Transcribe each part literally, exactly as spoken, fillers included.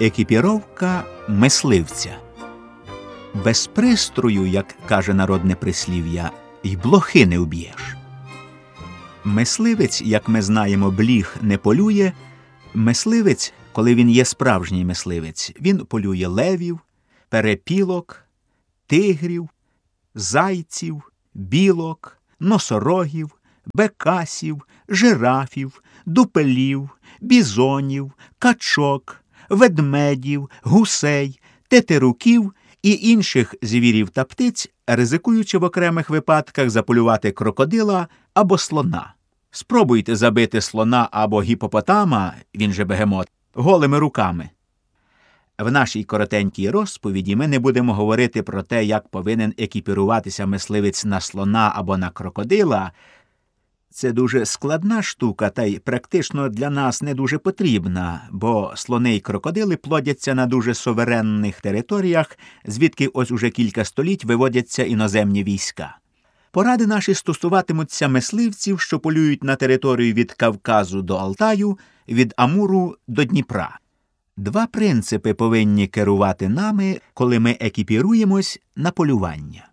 Екіпіровка мисливця. Без пристрою, як каже народне прислів'я, й блохи не вб'єш. Мисливець, як ми знаємо, бліх не полює. Мисливець, коли він є справжній мисливець, він полює левів, перепілок, тигрів, зайців, білок, носорогів, бекасів, жирафів, дупелів, бізонів, качок, ведмедів, гусей, тетеруків і інших звірів та птиць, ризикуючи в окремих випадках заполювати крокодила або слона. Спробуйте забити слона або гіпопотама, він же бегемот, голими руками. В нашій коротенькій розповіді ми не будемо говорити про те, як повинен екіпіруватися мисливець на слона або на крокодила. Це дуже складна штука, та й практично для нас не дуже потрібна, бо слони й крокодили плодяться на дуже суверенних територіях, звідки ось уже кілька століть виводяться іноземні війська. Поради наші стосуватимуться мисливців, що полюють на територію від Кавказу до Алтаю, від Амуру до Дніпра. Два принципи повинні керувати нами, коли ми екіпіруємось на полювання.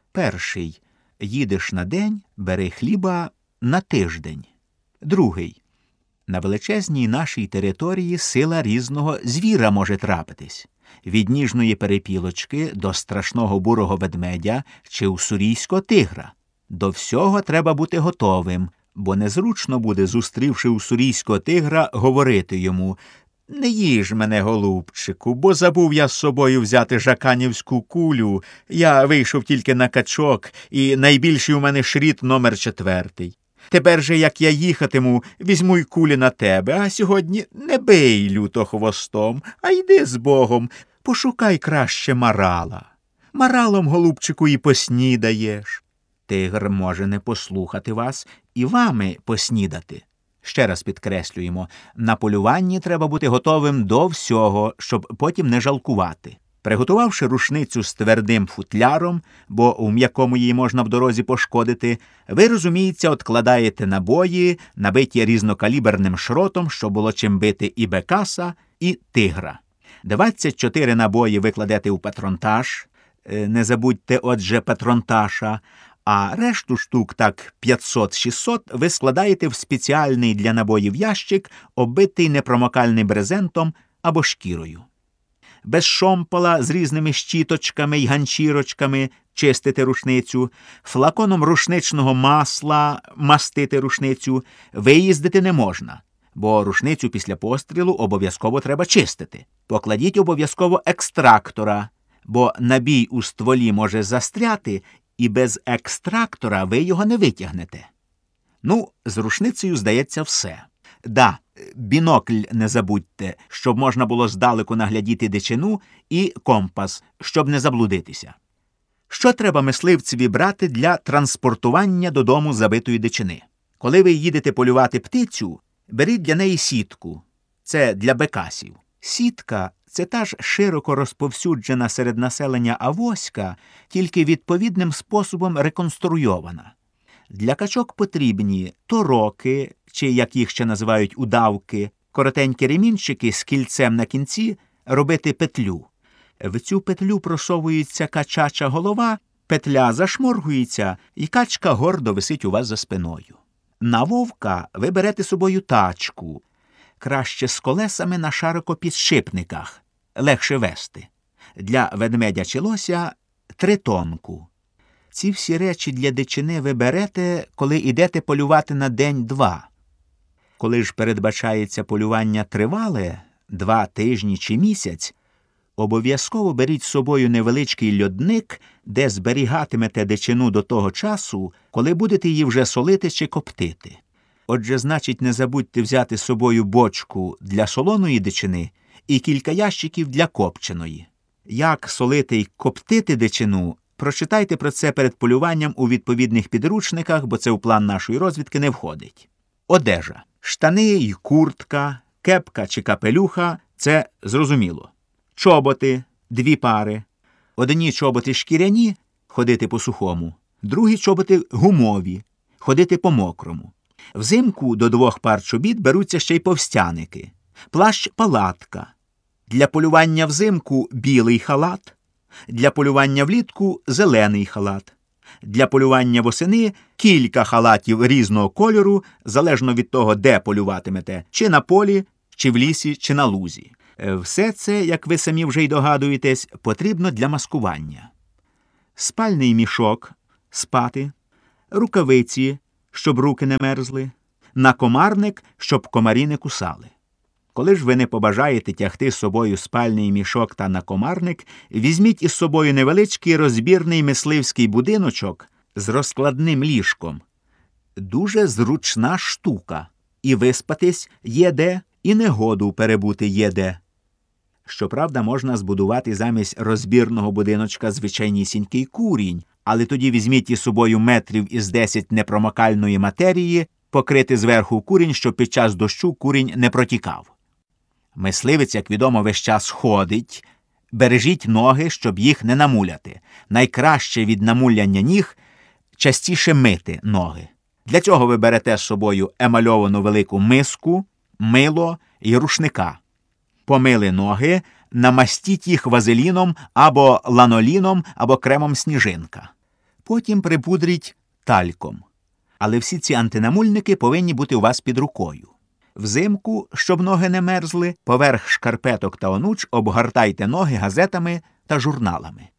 Перший – їдеш на день, бери хліба на тиждень. Другий – на величезній нашій території сила різного звіра може трапитись. Від ніжної перепілочки до страшного бурого ведмедя чи уссурійського тигра. До всього треба бути готовим, бо незручно буде, зустрівши уссурійського тигра, говорити йому: «Не їж мене, голубчику, бо забув я з собою взяти жаканівську кулю. Я вийшов тільки на качок, і найбільший у мене шріт номер четвертий. Тепер же, як я їхатиму, візьму й кулі на тебе, а сьогодні не бий люто хвостом, а йди з Богом, пошукай краще марала. Маралом, голубчику, і поснідаєш». Тигр може не послухати вас і вами поснідати. Ще раз підкреслюємо, на полюванні треба бути готовим до всього, щоб потім не жалкувати. Приготувавши рушницю з твердим футляром, бо у м'якому її можна в дорозі пошкодити, ви, розуміється, откладаєте набої, набиті різнокаліберним шротом, щоб було чим бити і бекаса, і тигра. двадцять чотири набої ви кладете у патронтаж, не забудьте, отже, патронташа, а решту штук, так п'ятсот-шістсот, ви складаєте в спеціальний для набоїв ящик, оббитий непромокальним брезентом або шкірою. Без шомпола з різними щіточками й ганчірочками чистити рушницю, флаконом рушничного масла мастити рушницю, виїздити не можна, бо рушницю після пострілу обов'язково треба чистити. Покладіть обов'язково екстрактора, бо набій у стволі може застряти, і без екстрактора ви його не витягнете. Ну, з рушницею, здається, все. Да, бінокль не забудьте, щоб можна було здалеку наглядіти дичину, і компас, щоб не заблудитися. Що треба мисливцеві брати для транспортування додому забитої дичини? Коли ви їдете полювати птицю, беріть для неї сітку. Це для бекасів. Сітка – це та ж широко розповсюджена серед населення авоська, тільки відповідним способом реконструйована. Для качок потрібні тороки, чи, як їх ще називають, удавки, коротенькі ремінчики з кільцем на кінці, робити петлю. В цю петлю просовується качача голова, петля зашморгується, і качка гордо висить у вас за спиною. На вовка ви берете з собою тачку, краще з колесами на шарикопідшипниках, легше вести. Для ведмедя чи лося – тритонку. Ці всі речі для дичини ви берете, коли йдете полювати на день-два. Коли ж передбачається полювання тривале, два тижні чи місяць, обов'язково беріть з собою невеличкий льодник, де зберігатимете дичину до того часу, коли будете її вже солити чи коптити. Отже, значить, не забудьте взяти з собою бочку для солоної дичини і кілька ящиків для копченої. Як солити й коптити дичину, прочитайте про це перед полюванням у відповідних підручниках, бо це в план нашої розвідки не входить. Одежа. Штани й куртка, кепка чи капелюха – це зрозуміло. Чоботи – дві пари. Одні чоботи шкіряні – ходити по сухому, другі чоботи гумові – ходити по мокрому. Взимку до двох пар чобіт беруться ще й повстяники. Плащ-палатка. Для полювання взимку – білий халат, для полювання влітку – зелений халат. Для полювання восени – кілька халатів різного кольору, залежно від того, де полюватимете – чи на полі, чи в лісі, чи на лузі. Все це, як ви самі вже й догадуєтесь, потрібно для маскування. Спальний мішок – спати, рукавиці, щоб руки не мерзли, накомарник, щоб комарі не кусали. Коли ж ви не побажаєте тягти з собою спальний мішок та накомарник, візьміть із собою невеличкий розбірний мисливський будиночок з розкладним ліжком. Дуже зручна штука. І виспатись є де, і негоду перебути є де. Щоправда, можна збудувати замість розбірного будиночка звичайнісінький курінь, але тоді візьміть із собою метрів із десять непромокальної матерії, покрити зверху курінь, щоб під час дощу курінь не протікав. Мисливець, як відомо, весь час ходить. Бережіть ноги, щоб їх не намуляти. Найкраще від намуляння ніг – частіше мити ноги. Для цього ви берете з собою емальовану велику миску, мило і рушника. Помили ноги, намастіть їх вазеліном або ланоліном, або кремом сніжинка. Потім припудріть тальком. Але всі ці антинамульники повинні бути у вас під рукою. Взимку, щоб ноги не мерзли, поверх шкарпеток та онуч обгортайте ноги газетами та журналами.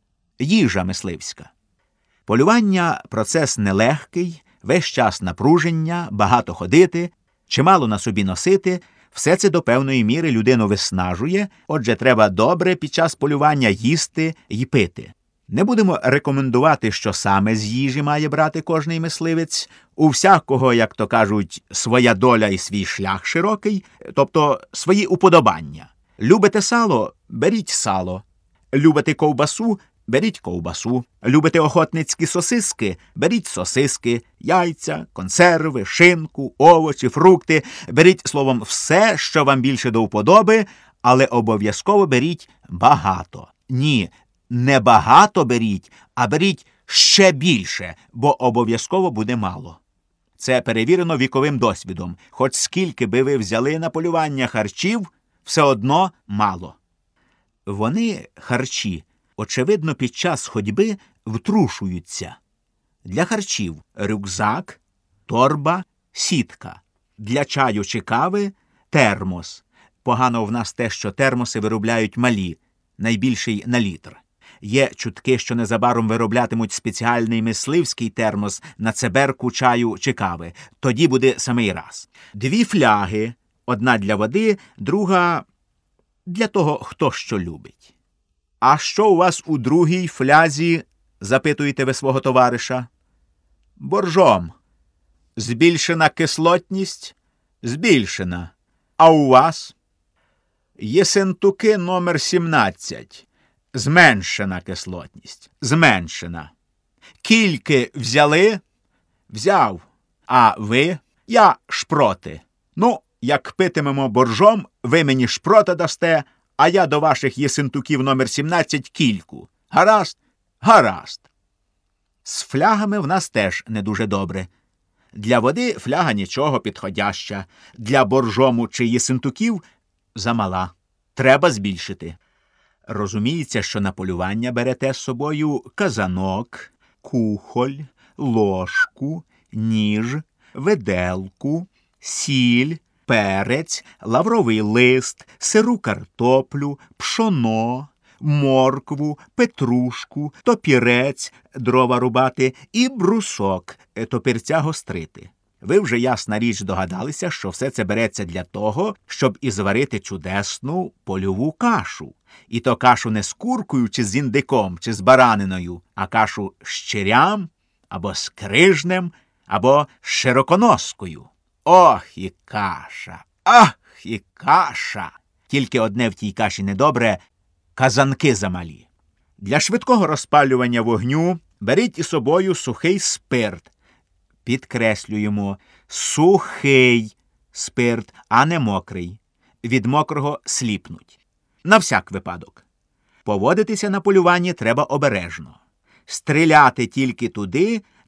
Їжа мисливська. Полювання – процес нелегкий, весь час напруження, багато ходити, чимало на собі носити – все це до певної міри людину виснажує, отже, треба добре під час полювання їсти й пити. Не будемо рекомендувати, що саме з їжі має брати кожний мисливець. У всякого, як то кажуть, своя доля і свій шлях широкий, тобто свої уподобання. Любите сало – беріть сало. Любите ковбасу – беріть ковбасу. Любите охотницькі сосиски – беріть сосиски, яйця, консерви, шинку, овочі, фрукти. Беріть, словом, все, що вам більше до вподоби, але обов'язково беріть багато. Ні, не багато беріть, а беріть ще більше, бо обов'язково буде мало. Це перевірено віковим досвідом. Хоч скільки би ви взяли на полювання харчів, все одно мало. Вони, харчі, очевидно, під час ходьби втрушуються. Для харчів – рюкзак, торба, сітка. Для чаю чи кави – термос. Погано в нас те, що термоси виробляють малі, найбільший на літр. Є чутки, що незабаром вироблятимуть спеціальний мисливський термос на цеберку чаю чи кави. Тоді буде самий раз. Дві фляги. Одна для води, друга для того, хто що любить. «А що у вас у другій флязі?» – запитуєте ви свого товариша. «Боржом». «Збільшена кислотність?» «Збільшена». «А у вас?» «Єсентуки номер сімнадцять». «Зменшена кислотність». «Зменшена». «Кільки взяли?» «Взяв». «А ви?» «Я шпроти». «Ну, як питимемо боржом, ви мені шпрота дасте, а я до ваших єсентуків номер сімнадцять кільку. Гаразд? Гаразд». З флягами в нас теж не дуже добре. Для води фляга нічого підходяща. Для боржому чи єсентуків замала. Треба збільшити. Розуміється, що на полювання берете з собою казанок, кухоль, ложку, ніж, виделку, сіль, перець, лавровий лист, сиру картоплю, пшоно, моркву, петрушку, топірець, дрова рубати і брусок, топірця гострити. Ви вже, ясна річ, догадалися, що все це береться для того, щоб і зварити чудесну польову кашу. І то кашу не з куркою, чи з індиком, чи з бараниною, а кашу з черям, або з крижнем, або з широконоскою. Ох, і каша! Ах, і каша! Тільки одне в тій каші недобре – казанки замалі. Для швидкого розпалювання вогню беріть із собою сухий спирт. Підкреслюємо – сухий спирт, а не мокрий. Від мокрого сліпнуть. На всяк випадок. Поводитися на полюванні треба обережно. Стріляти тільки туди,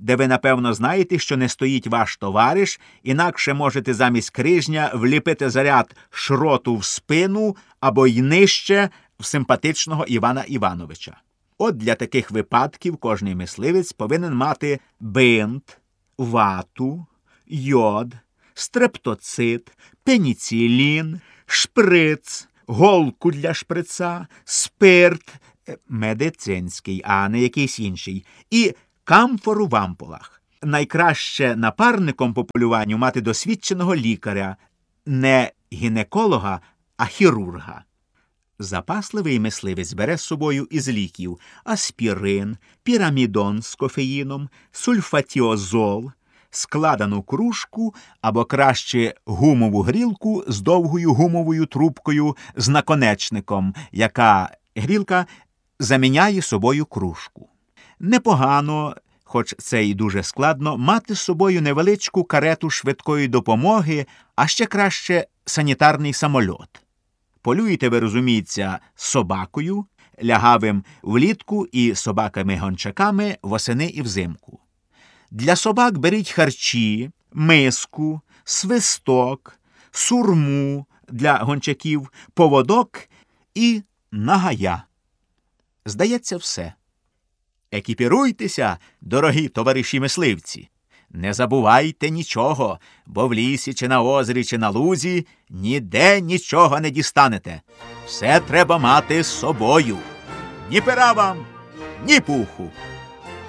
де ви, напевно, знаєте, що не стоїть ваш товариш, інакше можете замість крижня вліпити заряд шроту в спину або й нижче в симпатичного Івана Івановича. От для таких випадків кожний мисливець повинен мати бинт, вату, йод, стрептоцит, пеніцилін, шприц, голку для шприца, спирт, медицинський, а не якийсь інший, і камфору в ампулах. Найкраще напарником по полюванню мати досвідченого лікаря, не гінеколога, а хірурга. Запасливий мисливець бере з собою із ліків аспірин, пірамідон з кофеїном, сульфатіозол, складену кружку або краще гумову грілку з довгою гумовою трубкою з наконечником, яка грілка заміняє собою кружку. Непогано, хоч це і дуже складно, мати з собою невеличку карету швидкої допомоги, а ще краще санітарний самольот. Полюєте, ви розуміється, з собакою, лягавим влітку і собаками-гончаками восени і взимку. Для собак беріть харчі, миску, свисток, сурму для гончаків, поводок і нагая. Здається, все. Екіпіруйтеся, дорогі товариші мисливці. Не забувайте нічого, бо в лісі, чи на озері, чи на лузі ніде нічого не дістанете. Все треба мати з собою. Ні пера вам, ні пуху.